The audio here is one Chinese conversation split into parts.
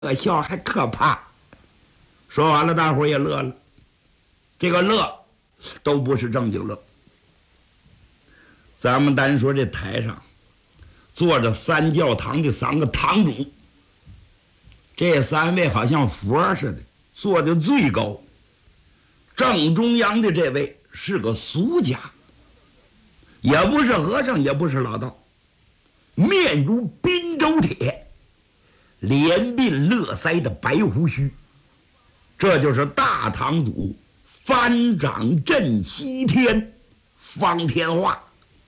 笑还可怕。说完了，大伙儿也乐了。这个乐都不是正经乐。咱们单说这台上坐着三教堂的三个堂主，这三位好像佛似的，坐的最高。正中央的这位是个俗家，也不是和尚，也不是老道，面如滨州铁，脸鬓络腮的白胡须，这就是大堂主翻掌镇西天方天画。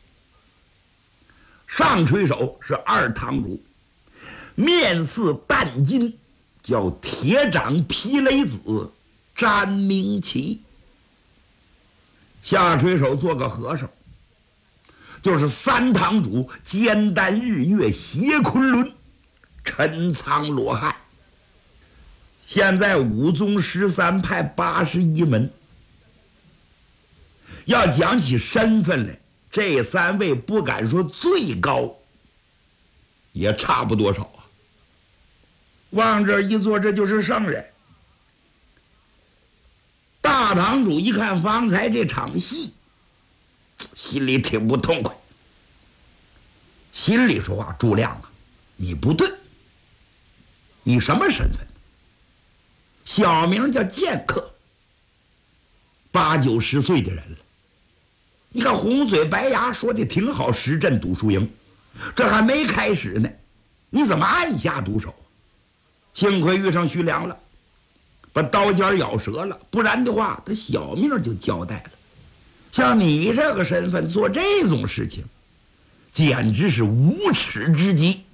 上垂手是二堂主，面似淡金，叫铁掌皮雷子詹明奇。下垂手做个和尚，就是三堂主肩担日月斜昆仑陈仓罗汉。现在五宗13派81门，要讲起身份来，这三位不敢说最高，也差不多少啊。往这一坐，这就是圣人。大堂主一看方才这场戏，心里挺不痛快，心里说话：朱亮啊，你不对，你什么身份？小名叫剑客，8、9、10岁的人了。你看红嘴白牙说的挺好，石镇赌输赢，这还没开始呢，你怎么按下毒手？幸亏遇上徐良了，把刀尖咬折了，不然的话他小命就交代了。像你这个身份做这种事情，简直是无耻之极。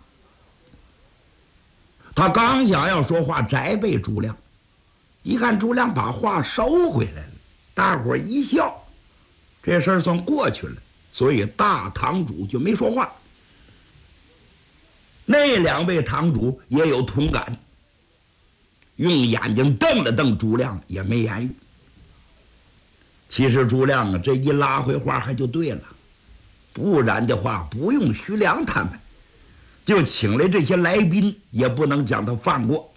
他刚想要说话摘背朱亮，一看朱亮把话收回来了，大伙儿一笑，这事儿算过去了，所以大堂主就没说话。那2位堂主也有同感，用眼睛瞪了瞪朱亮，也没言语。其实朱亮啊，这一拉回话还就对了，不然的话不用徐良他们，就请来这些来宾，也不能将他放过。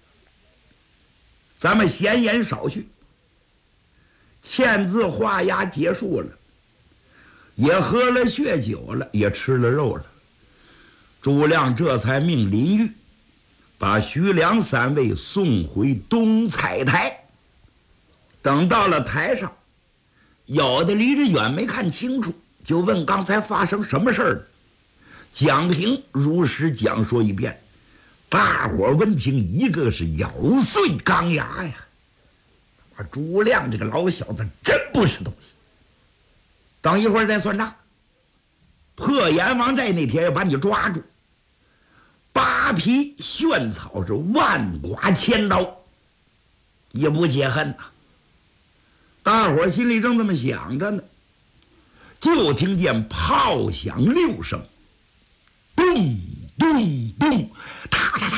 咱们闲言少叙，签字画押结束了，也喝了血酒了，也吃了肉了。朱亮这才命林玉把徐良3位送回东彩台。等到了台上，有的离着远没看清楚，就问刚才发生什么事儿了。蒋平如实讲说一遍，大伙儿闻听一个是咬碎钢牙呀！朱亮这个老小子真不是东西，等一会儿再算账。破阎王寨那天要把你抓住，扒皮炫草是万剐千刀，也不解恨呐。大伙儿心里正这么想着呢，就听见炮响6声，咚咚咚，踏踏踏。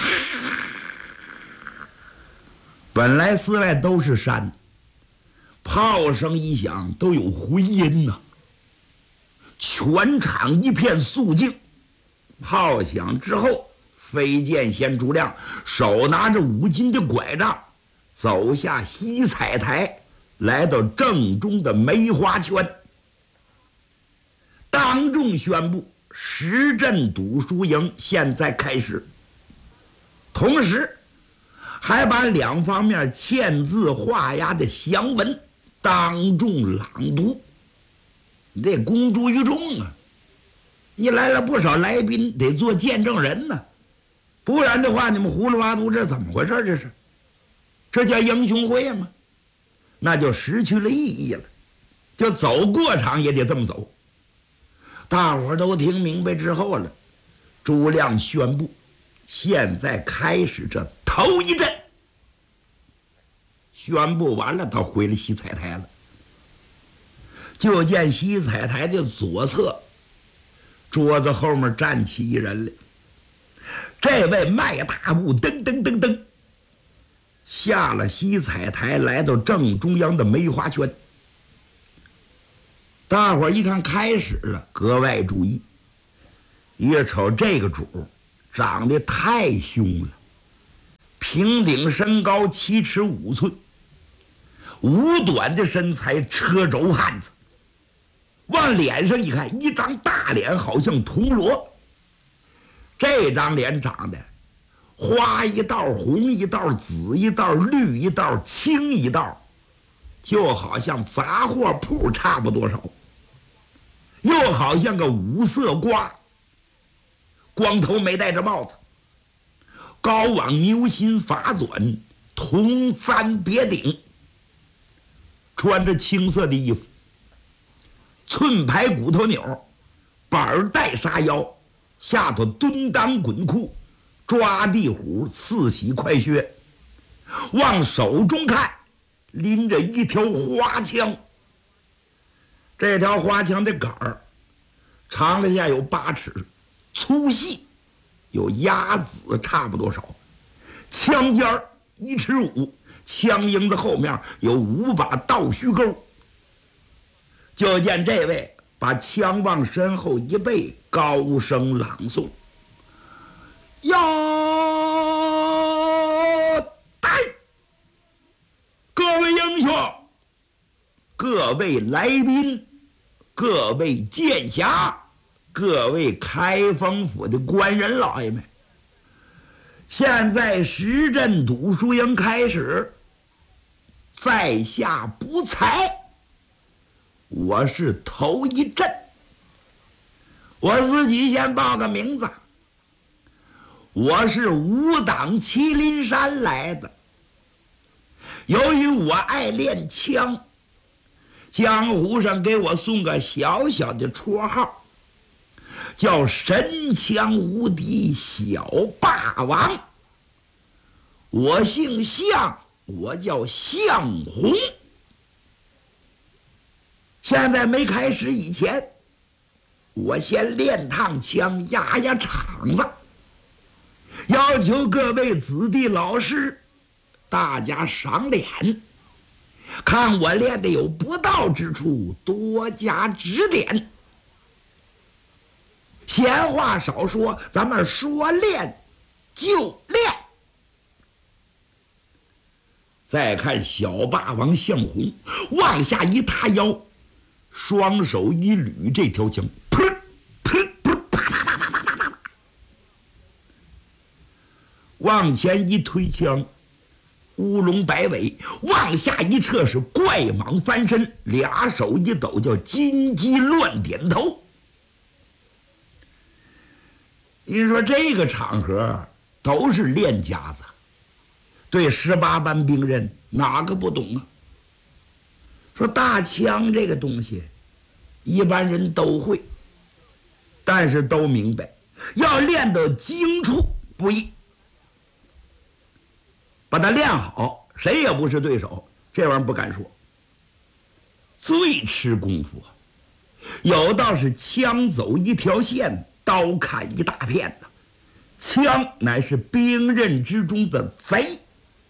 本来寺外都是山，炮声一响都有回音呐，全场一片肃静。炮响之后，飞剑仙朱亮手拿着5斤的拐杖，走下西彩台，来到正中的梅花圈，当众宣布石镇赌输赢现在开始，同时还把2方面签字画押的详文当众朗读，你得公诸于众啊！你来了不少来宾，得做见证人呢，不然的话，你们胡里八涂，这怎么回事？这叫英雄会吗？那就失去了意义了，就走过场也得这么走。大伙儿都听明白之后了，朱亮宣布，现在开始这头一阵。宣布完了，他回了西彩台了。就见西彩台的左侧，桌子后面站起一人来。这位迈大步噔噔噔噔下了西彩台，来到正中央的梅花圈。大伙儿一看开始了，格外注意。一瞅这个主长得太凶了， 平顶身高7尺5寸，五短的身材，车轴汉子。往脸上一看，一张大脸，好像铜锣。这张脸长得花一道，红一道，紫一道，绿一道，青一道，就好像杂货铺差不多少，又好像个五色瓜。光头没戴着帽子，高往牛心发卷，铜簪别顶，穿着青色的衣服，寸牌骨头钮，板带沙腰，下头蹲裆滚裤，抓地虎，四喜快靴。往手中看，拎着一条花枪。这条花枪的杆儿长了下有8尺，粗细有鸭子差不多少，枪尖儿1尺5，枪缨子后面有5把倒须钩。就见这位把枪往身后一背，高声朗诵：要带各位英雄，各位来宾，各位剑侠，各位开封府的官人老爷们，现在石镇读书营开始，在下不才，我是头一阵。我自己先报个名字，我是武党麒麟山来的。由于我爱练枪，江湖上给我送个小小的绰号，叫神枪无敌小霸王。我姓项，我叫项红。现在没开始以前，我先练趟枪，压压场子，要求各位子弟老师大家赏脸，看我练的有不到之处，多加指点。闲话少说，咱们说练就练。再看小霸王项红往下一塌腰，双手一捋这条枪，噗噗噗，啪啪啪啪啪啪啪，往前一推枪，乌龙摆尾，往下一撤是怪蟒翻身，俩手一抖叫金鸡乱点头。你说这个场合都是练家子，对18般兵刃哪个不懂啊？说大枪这个东西一般人都会，但是都明白要练到精处不易，把它练好谁也不是对手，这玩意儿不敢说。最吃功夫有道是枪走一条线，刀砍一大片的，枪乃是兵刃之中的贼。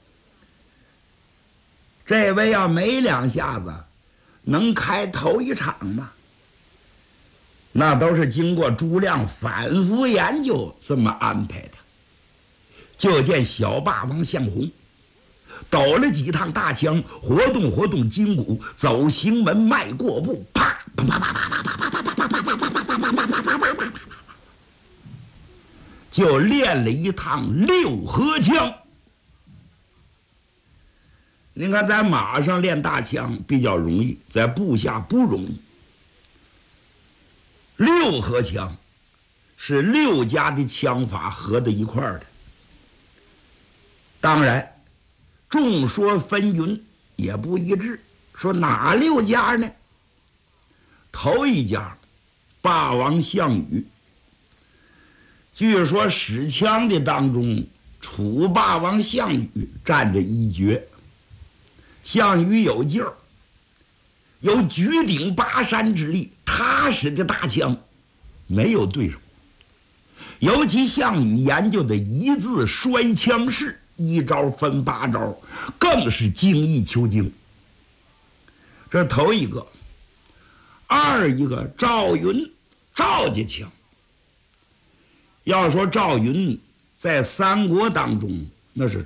这位要没两下子能开头一场吗？那都是经过诸亮反复研究这么安排的。就见小霸王项红抖了几趟大枪，活动活动筋骨，走行门迈过步，啪啪啪啪啪啪啪啪啪啪啪啪啪啪啪啪啪啪，就练了一趟6合枪。你看在马上练大枪比较容易，在部下不容易。6合枪是6家的枪法合在一块儿的。当然众说纷纭，也不一致，说哪6家呢？头一家霸王项羽，据说使枪的当中楚霸王项羽占着一绝。项羽有劲儿，有举鼎拔山之力，踏实的大枪没有对手。尤其项羽研究的一字摔枪式，一招分8招，更是精益求精。这头一个。二一个赵云，赵家枪。要说赵云在三国当中那是